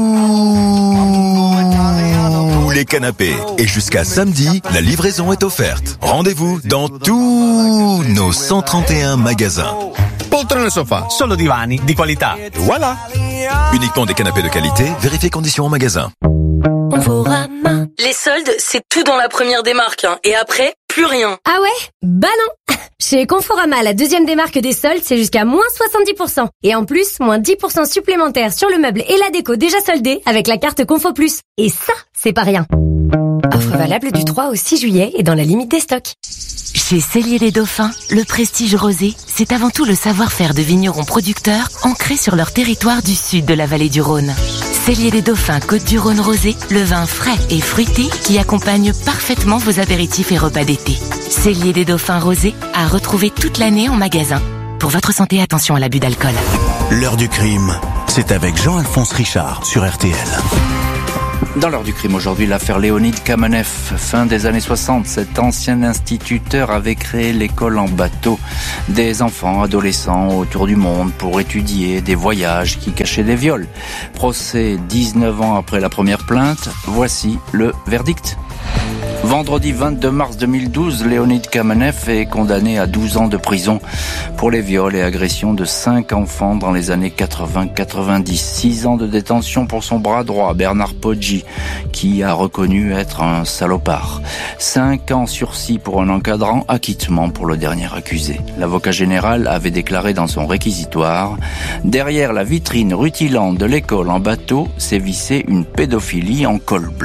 les canapés. Et jusqu'à samedi, la livraison est offerte. Rendez-vous dans tous nos cent trente et un magasins. Poltron et Sofa, solo divani di qualità. Voilà. Uniquement des canapés de qualité, vérifiez conditions en magasin. Conforama. Les soldes, c'est tout dans la première démarque, hein. Et après, plus rien. Ah ouais? Bah non. Chez Conforama, la deuxième démarque des soldes, c'est jusqu'à moins soixante-dix pour cent. Et en plus, moins dix pour cent supplémentaires sur le meuble et la déco déjà soldés avec la carte Confo Plus. Et ça, c'est pas rien. Offre valable du trois au six juillet et dans la limite des stocks. Chez Cellier les Dauphins, le prestige rosé, c'est avant tout le savoir-faire de vignerons producteurs ancrés sur leur territoire du sud de la vallée du Rhône. Cellier les Dauphins Côte-du-Rhône rosé, le vin frais et fruité qui accompagne parfaitement vos apéritifs et repas d'été. Cellier les Dauphins rosé, à retrouver toute l'année en magasin. Pour votre santé, attention à l'abus d'alcool. L'heure du crime, c'est avec Jean-Alphonse Richard sur R T L. Dans l'heure du crime aujourd'hui, l'affaire Léonide Kamenev. Fin des années soixante, cet ancien instituteur avait créé l'école en bateau. Des enfants, adolescents autour du monde pour étudier des voyages qui cachaient des viols. Procès dix-neuf ans après la première plainte. Voici le verdict. Vendredi vingt-deux mars deux mille douze, Léonide Kamenev est condamné à douze ans de prison pour les viols et agressions de cinq enfants dans les années quatre-vingts quatre-vingt-dix. six ans de détention pour son bras droit, Bernard Poggi, qui a reconnu être un salopard. cinq ans sursis pour un encadrant, acquittement pour le dernier accusé. L'avocat général avait déclaré dans son réquisitoire « Derrière la vitrine rutilante de l'école en bateau sévissait une pédophilie en col blanc ».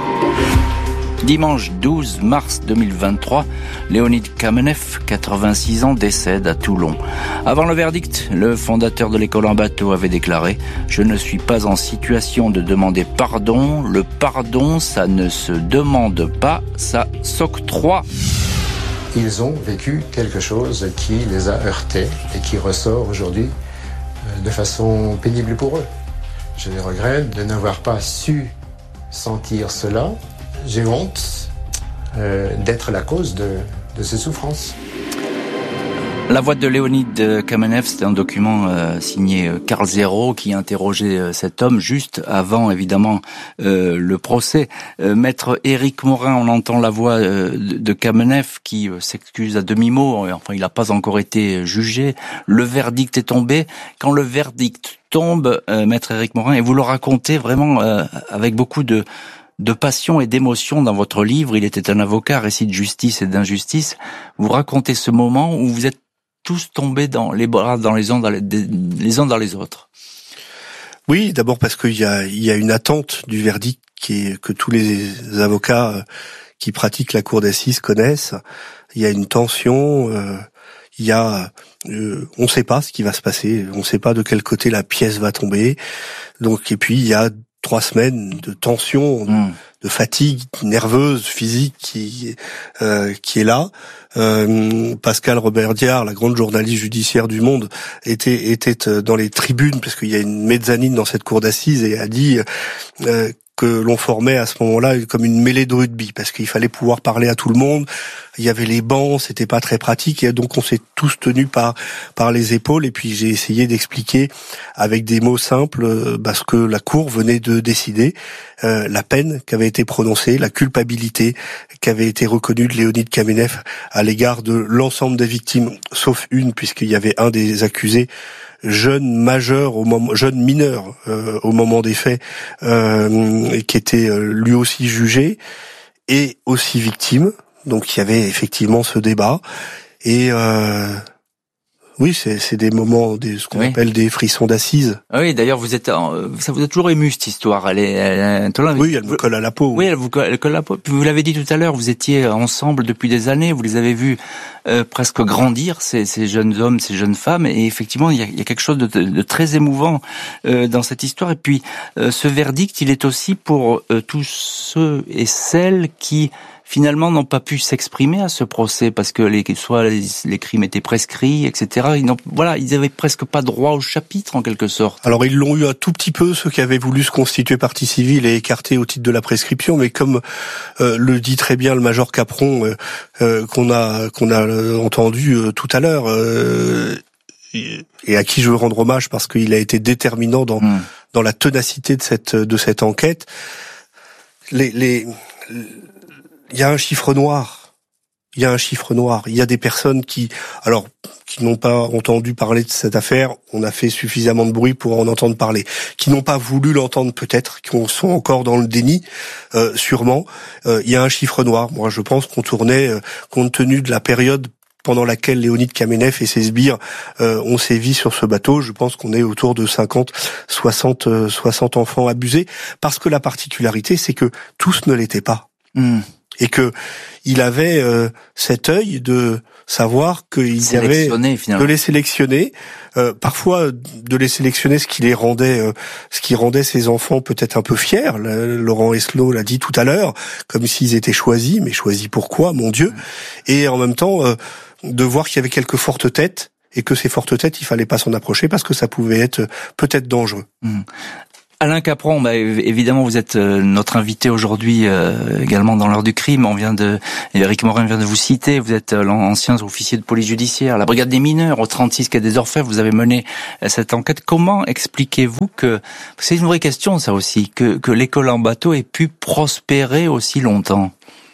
Dimanche douze mars deux mille vingt-trois, Léonide Kamenev, quatre-vingt-six ans, décède à Toulon. Avant le verdict, le fondateur de l'école en bateau avait déclaré « Je ne suis pas en situation de demander pardon. Le pardon, ça ne se demande pas, ça s'octroie. » Ils ont vécu quelque chose qui les a heurtés et qui ressort aujourd'hui de façon pénible pour eux. Je les regrette de n'avoir pas su sentir cela. J'ai honte euh, d'être la cause de, de ces souffrances. La voix de Léonide Kamenev, c'est un document euh, signé Carl Zéro qui interrogeait euh, cet homme juste avant, évidemment, euh, le procès. Euh, Maître Éric Morin, on entend la voix euh, de, de Kamenev qui euh, s'excuse à demi-mot. Enfin, il n'a pas encore été jugé. Le verdict est tombé. Quand le verdict tombe, euh, Maître Éric Morin, et vous le racontez vraiment euh, avec beaucoup de... de passion et d'émotion dans votre livre, Il était un avocat, récit de justice et d'injustice. Vous racontez ce moment où vous êtes tous tombés dans les bras, dans les uns dans les, les uns dans les autres. Oui, d'abord parce qu'il y a, il y a une attente du verdict qui est, que tous les avocats qui pratiquent la cour d'assises connaissent. Il y a une tension, euh, il y a, euh, on ne sait pas ce qui va se passer, on ne sait pas de quel côté la pièce va tomber. Donc, et puis il y a trois semaines de tension, mmh. de fatigue nerveuse, physique qui euh, qui est là. Euh, Pascal Robert Diard, la grande journaliste judiciaire du Monde, était était dans les tribunes parce qu'il y a une mezzanine dans cette cour d'assises et a dit euh, que l'on formait à ce moment-là comme une mêlée de rugby parce qu'il fallait pouvoir parler à tout le monde. Il y avait les bancs, c'était pas très pratique et donc on s'est tous tenus par par les épaules et puis j'ai essayé d'expliquer avec des mots simples parce que la cour venait de décider euh, la peine qui avait été prononcée, la culpabilité qui avait été reconnue de Léonide Kamenev à l'égard de l'ensemble des victimes sauf une puisqu'il y avait un des accusés jeune majeur au moment jeune mineur euh, au moment des faits euh, qui était euh, lui aussi jugé et aussi victime. Donc il y avait effectivement ce débat et euh, oui, c'est, c'est des moments, des, ce qu'on oui. appelle des frissons d'assises. Oui, d'ailleurs, vous êtes, ça vous a toujours ému cette histoire. Elle est, elle, elle, oui, elle me colle à la peau. Oui, elle vous colle, elle colle à la peau. Puis vous l'avez dit tout à l'heure, vous étiez ensemble depuis des années. Vous les avez vus euh, presque grandir, ces, ces jeunes hommes, ces jeunes femmes. Et effectivement, il y a, il y a quelque chose de, de très émouvant euh, dans cette histoire. Et puis, euh, ce verdict, il est aussi pour euh, tous ceux et celles qui finalement n'ont pas pu s'exprimer à ce procès parce que les, soit les, les crimes étaient prescrits, et cetera. Ils n'ont, voilà, ils avaient presque pas droit au chapitre en quelque sorte. Alors ils l'ont eu un tout petit peu, ceux qui avaient voulu se constituer partie civile et écarter au titre de la prescription, mais comme euh, le dit très bien le major Capron euh, euh, qu'on a qu'on a entendu euh, tout à l'heure. Euh, et à qui je veux rendre hommage parce qu'il a été déterminant dans mmh. dans la ténacité de cette de cette enquête. Les les il y a un chiffre noir. Il y a un chiffre noir. Il y a des personnes qui, alors, qui n'ont pas entendu parler de cette affaire. On a fait suffisamment de bruit pour en entendre parler. Qui n'ont pas voulu l'entendre peut-être, qui sont encore dans le déni, euh, sûrement. Euh, il y a un chiffre noir. Moi, je pense qu'on tournait, euh, compte tenu de la période pendant laquelle Léonide Kamenev et ses sbires euh, ont sévi sur ce bateau, je pense qu'on est autour de cinquante, soixante, euh, soixante enfants abusés. Parce que la particularité, c'est que tous ne l'étaient pas. Mmh. Et que il avait euh, cet œil de savoir qu'il y avait de les sélectionner, euh, parfois de les sélectionner, ce qui les rendait, euh, ce qui rendait ces enfants peut-être un peu fiers. Le, Laurent Esnault l'a dit tout à l'heure, comme s'ils étaient choisis, mais choisis pourquoi, mon Dieu. Et en même temps, euh, de voir qu'il y avait quelques fortes têtes et que ces fortes têtes, il fallait pas s'en approcher parce que ça pouvait être peut-être dangereux. Mmh. Alain Capron, bah, évidemment, vous êtes notre invité aujourd'hui euh, également dans l'heure du crime. On vient de, Éric Morin vient de vous citer. Vous êtes l'ancien officier de police judiciaire, la brigade des mineurs au trente-six quai des Orfèvres. Vous avez mené cette enquête. Comment expliquez-vous que, c'est une vraie question ça aussi, que, que l'école en bateau ait pu prospérer aussi longtemps?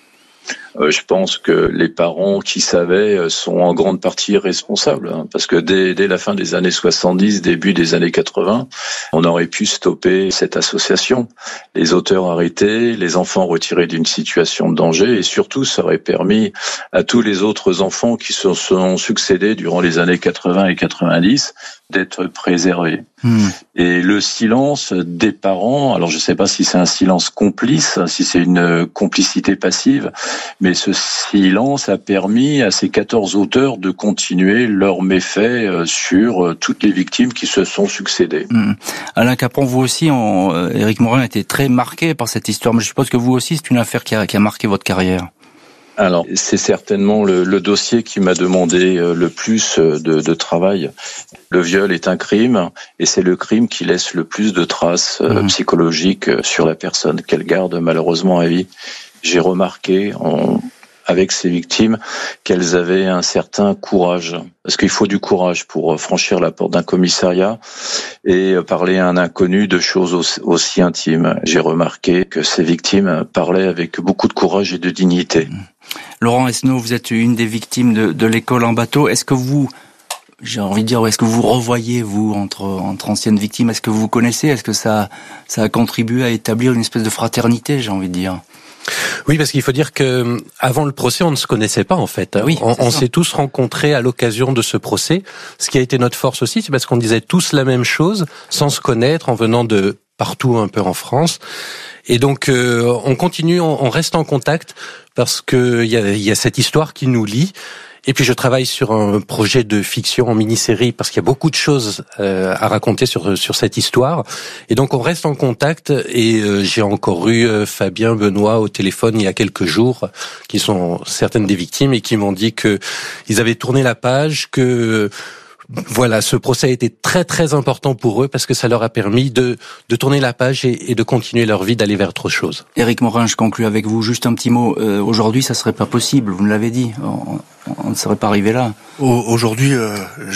Euh, je pense que les parents qui savaient sont en grande partie responsables, hein, parce que dès, dès la fin des années soixante-dix, début des années quatre-vingts, on aurait pu stopper cette association. Les auteurs arrêtés, les enfants retirés d'une situation de danger, et surtout, ça aurait permis à tous les autres enfants qui se sont succédés durant les années quatre-vingts et quatre-vingt-dix d'être préservés. Mmh. Et le silence des parents, alors je ne sais pas si c'est un silence complice, si c'est une complicité passive, mais ce silence a permis à ces quatorze auteurs de continuer leurs méfaits sur toutes les victimes qui se sont succédées. Mmh. Alain Capron, vous aussi, on, euh, Éric Morin a été très marqué par cette histoire, mais je suppose que vous aussi, c'est une affaire qui a, qui a marqué votre carrière. Alors, c'est certainement le, le dossier qui m'a demandé le plus de, de travail. Le viol est un crime, et c'est le crime qui laisse le plus de traces mmh. psychologiques sur la personne, qu'elle garde malheureusement à vie. J'ai remarqué en, avec ces victimes qu'elles avaient un certain courage, parce qu'il faut du courage pour franchir la porte d'un commissariat et parler à un inconnu de choses aussi, aussi intimes. J'ai remarqué que ces victimes parlaient avec beaucoup de courage et de dignité. Mmh. Laurent Esnault, vous êtes une des victimes de, de l'école en bateau. Est-ce que vous, j'ai envie de dire, est-ce que vous revoyez, vous, entre, entre anciennes victimes? Est-ce que vous vous connaissez? Est-ce que ça, ça a contribué à établir une espèce de fraternité, j'ai envie de dire? Oui, parce qu'il faut dire que avant le procès, on ne se connaissait pas en fait. Oui, on, on s'est tous rencontrés à l'occasion de ce procès. Ce qui a été notre force aussi, c'est parce qu'on disait tous la même chose, sans se connaître, en venant de partout un peu en France. Et donc euh, on continue, on, on reste en contact parce que il y a, y a cette histoire qui nous lie. Et puis je travaille sur un projet de fiction en mini-série parce qu'il y a beaucoup de choses euh, à raconter sur sur cette histoire. Et donc on reste en contact et euh, j'ai encore eu euh, Fabien, Benoît au téléphone il y a quelques jours, qui sont certaines des victimes et qui m'ont dit que ils avaient tourné la page, que voilà, ce procès a été très très important pour eux parce que ça leur a permis de de tourner la page et, et de continuer leur vie, d'aller vers autre chose. Éric Morin, je conclue avec vous. Juste un petit mot. Euh, aujourd'hui, ça serait pas possible. Vous me l'avez dit. On, on ne serait pas arrivé là. Aujourd'hui, euh,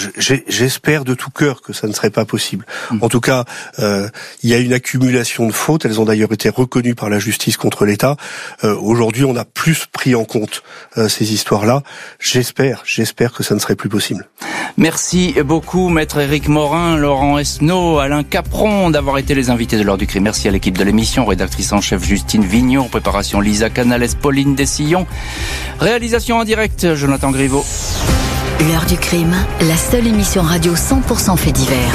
j'espère de tout cœur que ça ne serait pas possible. Mmh. En tout cas, euh, il y a une accumulation de fautes. Elles ont d'ailleurs été reconnues par la justice contre l'État. Euh, Aujourd'hui, on a plus pris en compte euh, ces histoires-là. J'espère, j'espère que ça ne serait plus possible. Merci beaucoup, maître Éric Morin, Laurent Esnault, Alain Capron, d'avoir été les invités de l'heure du crime. Merci à l'équipe de l'émission, rédactrice en chef Justine Vignon, préparation Lisa Canales, Pauline Dessillon, réalisation en direct Jonathan Griveaux. L'heure du crime, la seule émission radio cent pour cent fait divers.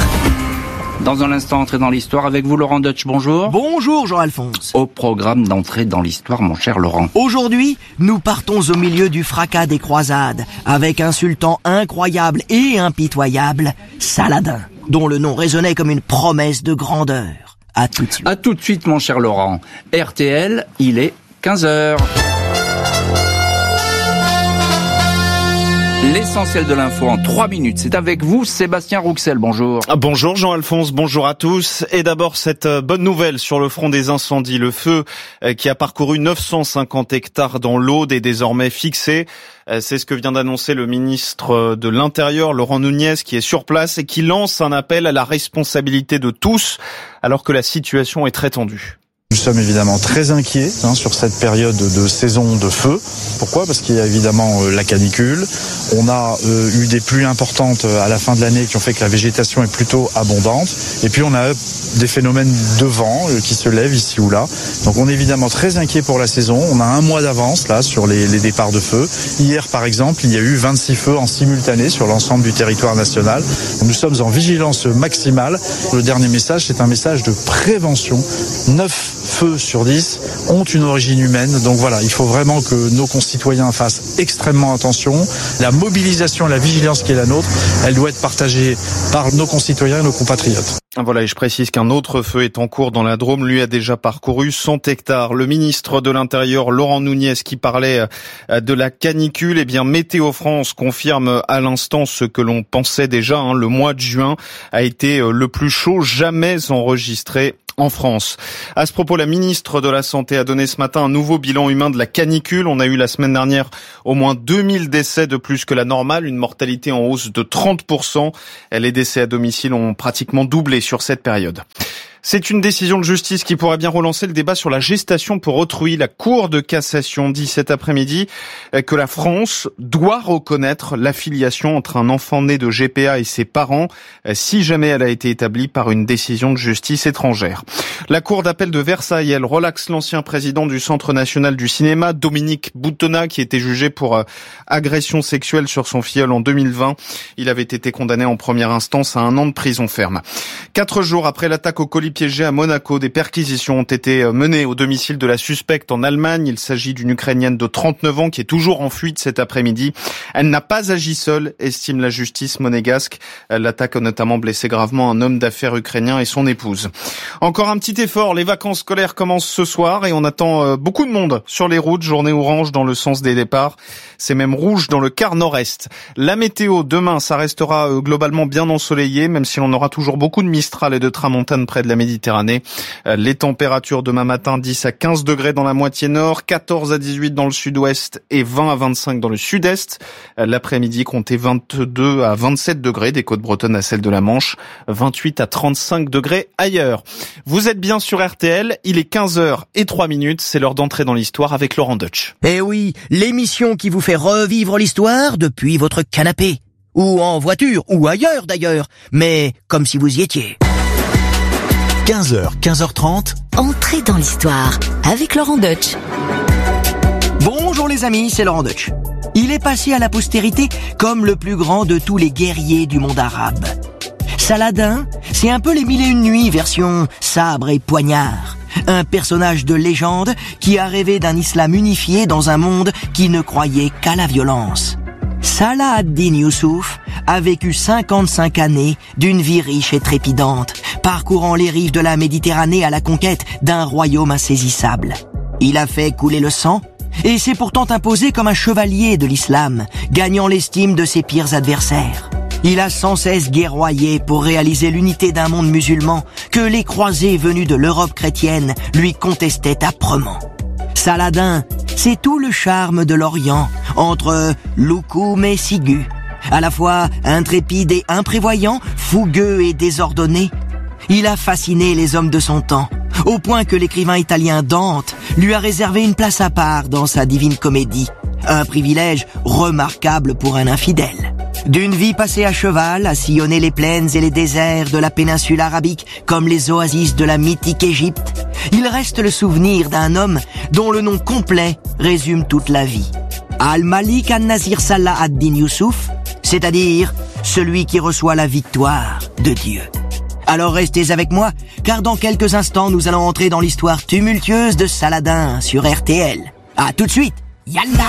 Dans un instant, entrer dans l'histoire avec vous, Laurent Deutsch, bonjour. Bonjour, Jean-Alphonse. Au programme d'entrée dans l'histoire, mon cher Laurent. Aujourd'hui, nous partons au milieu du fracas des croisades, avec un sultan incroyable et impitoyable, Saladin, dont le nom résonnait comme une promesse de grandeur. À tout de suite. À tout de suite, mon cher Laurent. R T L, il est quinze heures. L'essentiel de l'info en trois minutes. C'est avec vous, Sébastien Rouxel. Bonjour. Bonjour Jean-Alphonse, bonjour à tous. Et d'abord, cette bonne nouvelle sur le front des incendies. Le feu qui a parcouru neuf cent cinquante hectares dans l'Aude est désormais fixé. C'est ce que vient d'annoncer le ministre de l'Intérieur, Laurent Nunez, qui est sur place et qui lance un appel à la responsabilité de tous, alors que la situation est très tendue. Nous sommes évidemment très inquiets hein, sur cette période de saison de feu. Pourquoi ? Parce qu'il y a évidemment euh, la canicule. On a euh, eu des pluies importantes à la fin de l'année qui ont fait que la végétation est plutôt abondante. Et puis on a des phénomènes de vent euh, qui se lèvent ici ou là. Donc on est évidemment très inquiet pour la saison. On a un mois d'avance là sur les, les départs de feu. Hier par exemple, il y a eu vingt-six feux en simultané sur l'ensemble du territoire national. Nous sommes en vigilance maximale. Le dernier message, c'est un message de prévention. Neuf feux sur dix ont une origine humaine. Donc voilà, il faut vraiment que nos concitoyens fassent extrêmement attention. La mobilisation et la vigilance qui est la nôtre, elle doit être partagée par nos concitoyens et nos compatriotes. Voilà, et je précise qu'un autre feu est en cours dans la Drôme. Lui a déjà parcouru cent hectares. Le ministre de l'Intérieur, Laurent Nunez, qui parlait de la canicule, eh bien, Météo France confirme à l'instant ce que l'on pensait déjà. Hein, le mois de juin a été le plus chaud jamais enregistré en France. À ce propos, la ministre de la Santé a donné ce matin un nouveau bilan humain de la canicule. On a eu la semaine dernière au moins deux mille décès de plus que la normale, une mortalité en hausse de trente pour cent. Les décès à domicile ont pratiquement doublé sur cette période. C'est une décision de justice qui pourrait bien relancer le débat sur la gestation pour autrui. La Cour de cassation dit cet après-midi que la France doit reconnaître l'affiliation entre un enfant né de G P A et ses parents si jamais elle a été établie par une décision de justice étrangère. La Cour d'appel de Versailles, elle relaxe l'ancien président du Centre national du cinéma, Dominique Boutonnat, qui était jugé pour agression sexuelle sur son filleul en deux mille vingt. Il avait été condamné en première instance à un an de prison ferme. Quatre jours après l'attaque au colis piégé à Monaco, des perquisitions ont été menées au domicile de la suspecte en Allemagne. Il s'agit d'une Ukrainienne de trente-neuf ans qui est toujours en fuite cet après-midi. Elle n'a pas agi seule, estime la justice monégasque. L'attaque a notamment blessé gravement un homme d'affaires ukrainien et son épouse. Encore un petit effort, les vacances scolaires commencent ce soir et on attend beaucoup de monde sur les routes. Journée orange dans le sens des départs. C'est même rouge dans le quart nord-est. La météo, demain, ça restera globalement bien ensoleillé, même si l'on aura toujours beaucoup de Mistral et de tramontane près de la Méditerranée. Les températures demain matin, dix à quinze degrés dans la moitié nord, quatorze à dix-huit dans le sud-ouest et vingt à vingt-cinq dans le sud-est. L'après-midi, comptez vingt-deux à vingt-sept degrés des Côtes-Bretonnes à celle de la Manche, vingt-huit à trente-cinq degrés ailleurs. Vous êtes bien sur R T L, il est quinze heures et trois minutes, c'est l'heure d'entrer dans l'histoire avec Laurent Deutsch. Eh oui, l'émission qui vous fait revivre l'histoire depuis votre canapé. Ou en voiture, ou ailleurs d'ailleurs, mais comme si vous y étiez. quinze heures, quinze heures trente. Entrez dans l'histoire avec Laurent Deutsch. Bonjour les amis, c'est Laurent Deutsch. Il est passé à la postérité comme le plus grand de tous les guerriers du monde arabe. Saladin, c'est un peu les mille et une nuits version sabre et poignard. Un personnage de légende qui a rêvé d'un islam unifié dans un monde qui ne croyait qu'à la violence. Salah ad-Din Youssouf a vécu cinquante-cinq années d'une vie riche et trépidante, parcourant les rives de la Méditerranée à la conquête d'un royaume insaisissable. Il a fait couler le sang et s'est pourtant imposé comme un chevalier de l'islam, gagnant l'estime de ses pires adversaires. Il a sans cesse guerroyé pour réaliser l'unité d'un monde musulman que les croisés venus de l'Europe chrétienne lui contestaient âprement. Saladin, c'est tout le charme de l'Orient, entre loukoum et sigu, à la fois intrépide et imprévoyant, fougueux et désordonné. Il a fasciné les hommes de son temps, au point que l'écrivain italien Dante lui a réservé une place à part dans sa Divine Comédie, un privilège remarquable pour un infidèle. D'une vie passée à cheval, à sillonner les plaines et les déserts de la péninsule arabique comme les oasis de la mythique Égypte, il reste le souvenir d'un homme dont le nom complet résume toute la vie. Al-Malik al-Nasir Salah ad-Din Youssouf, c'est-à-dire celui qui reçoit la victoire de Dieu. Alors restez avec moi, car dans quelques instants, nous allons entrer dans l'histoire tumultueuse de Saladin sur R T L. À tout de suite, yallah!